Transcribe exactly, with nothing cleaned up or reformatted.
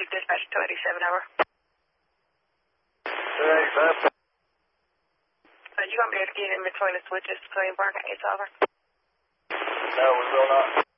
dispatch two eighty-seven, over. two eighty-seven. Uh, you going to be able to get in between the switches between Park and East, over? No, we will not.